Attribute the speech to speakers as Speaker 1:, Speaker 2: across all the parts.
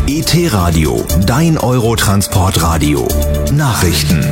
Speaker 1: ET-Radio, dein Eurotransportradio. Nachrichten.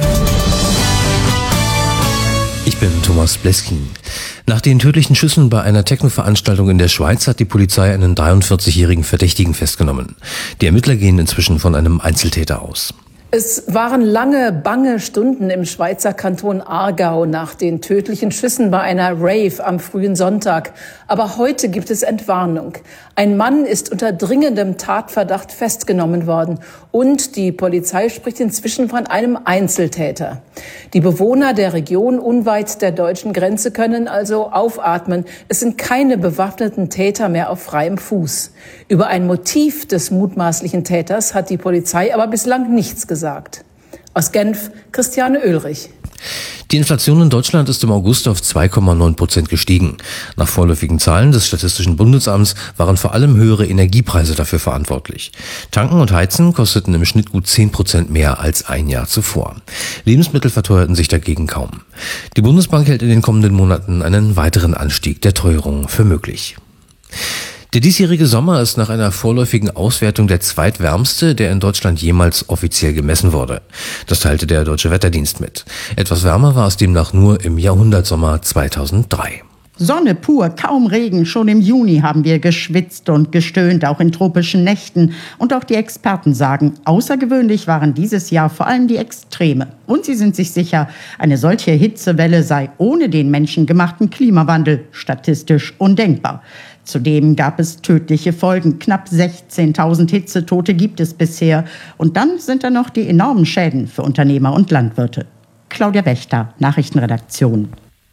Speaker 2: Ich bin Thomas Bleskin. Nach den tödlichen Schüssen bei einer Techno-Veranstaltung in der Schweiz hat die Polizei einen 43-jährigen Verdächtigen festgenommen. Die Ermittler gehen inzwischen von einem Einzeltäter aus.
Speaker 3: Es waren lange, bange Stunden im Schweizer Kanton Aargau nach den tödlichen Schüssen bei einer Rave am frühen Sonntag. Aber heute gibt es Entwarnung. Ein Mann ist unter dringendem Tatverdacht festgenommen worden. Und die Polizei spricht inzwischen von einem Einzeltäter. Die Bewohner der Region unweit der deutschen Grenze können also aufatmen. Es sind keine bewaffneten Täter mehr auf freiem Fuß. Über ein Motiv des mutmaßlichen Täters hat die Polizei aber bislang nichts gesagt. Aus Genf, Christiane Oehlrich.
Speaker 2: Die Inflation in Deutschland ist im August auf 2,9% gestiegen. Nach vorläufigen Zahlen des Statistischen Bundesamts waren vor allem höhere Energiepreise dafür verantwortlich. Tanken und Heizen kosteten im Schnitt gut 10% mehr als ein Jahr zuvor. Lebensmittel verteuerten sich dagegen kaum. Die Bundesbank hält in den kommenden Monaten einen weiteren Anstieg der Teuerung für möglich. Der diesjährige Sommer ist nach einer vorläufigen Auswertung der zweitwärmste, der in Deutschland jemals offiziell gemessen wurde. Das teilte der Deutsche Wetterdienst mit. Etwas wärmer war es demnach nur im Jahrhundertsommer 2003.
Speaker 4: Sonne pur, kaum Regen. Schon im Juni haben wir geschwitzt und gestöhnt, auch in tropischen Nächten. Und auch die Experten sagen, außergewöhnlich waren dieses Jahr vor allem die Extreme. Und sie sind sich sicher, eine solche Hitzewelle sei ohne den menschengemachten Klimawandel statistisch undenkbar. Zudem gab es tödliche Folgen. Knapp 16.000 Hitzetote gibt es bisher. Und dann sind da noch die enormen Schäden für Unternehmer und Landwirte. Claudia Wächter, Nachrichtenredaktion.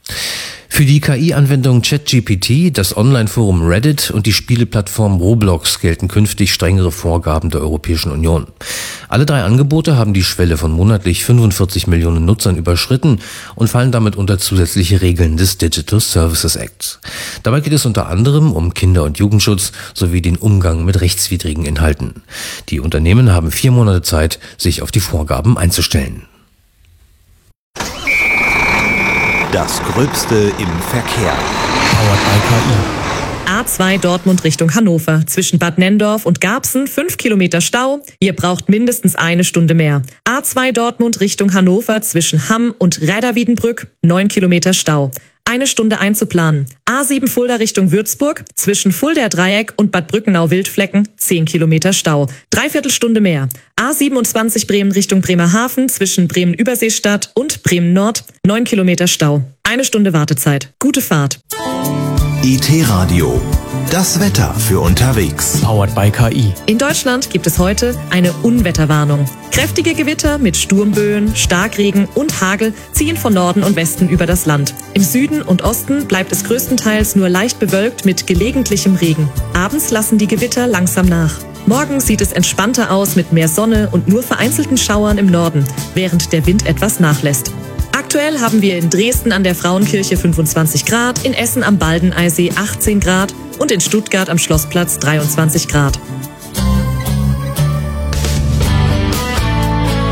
Speaker 2: Für die KI-Anwendung ChatGPT, das Online-Forum Reddit und die Spieleplattform Roblox gelten künftig strengere Vorgaben der Europäischen Union. Alle drei Angebote haben die Schwelle von monatlich 45 Millionen Nutzern überschritten und fallen damit unter zusätzliche Regeln des Digital Services Act. Dabei geht es unter anderem um Kinder- und Jugendschutz sowie den Umgang mit rechtswidrigen Inhalten. Die Unternehmen haben 4 Monate Zeit, sich auf die Vorgaben einzustellen.
Speaker 1: Das Gröbste im Verkehr.
Speaker 2: Powered by KI.
Speaker 5: A2 Dortmund Richtung Hannover. Zwischen Bad Nenndorf und Garbsen 5 Kilometer Stau. Ihr braucht mindestens 1 Stunde mehr. A2 Dortmund Richtung Hannover zwischen Hamm und Räderwiedenbrück 9 Kilometer Stau. 1 Stunde einzuplanen. A7 Fulda Richtung Würzburg, zwischen Fuldaer Dreieck und Bad Brückenau-Wildflecken, 10 Kilometer Stau. 3/4 Stunde mehr. A27 Bremen Richtung Bremerhaven, zwischen Bremen-Überseestadt und Bremen-Nord, 9 Kilometer Stau. 1 Stunde Wartezeit. Gute Fahrt.
Speaker 1: ET-Radio, das Wetter für unterwegs.
Speaker 2: Powered by KI.
Speaker 5: In Deutschland gibt es heute eine Unwetterwarnung. Kräftige Gewitter mit Sturmböen, Starkregen und Hagel ziehen von Norden und Westen über das Land. Im Süden und Osten bleibt es größtenteils nur leicht bewölkt mit gelegentlichem Regen. Abends lassen die Gewitter langsam nach. Morgen sieht es entspannter aus mit mehr Sonne und nur vereinzelten Schauern im Norden, während der Wind etwas nachlässt. Aktuell haben wir in Dresden an der Frauenkirche 25 Grad, in Essen am Baldeneysee 18 Grad und in Stuttgart am Schlossplatz 23 Grad.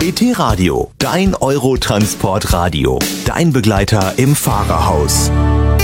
Speaker 1: ET-Radio, dein Eurotransportradio, dein Begleiter im Fahrerhaus.